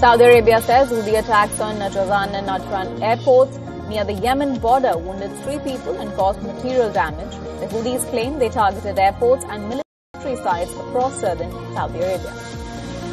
Saudi Arabia says Houthi attacks on Najran and Najran airports near the Yemen border wounded 3 people and caused material damage. The Houthis claim they targeted airports and military sites across southern Saudi Arabia.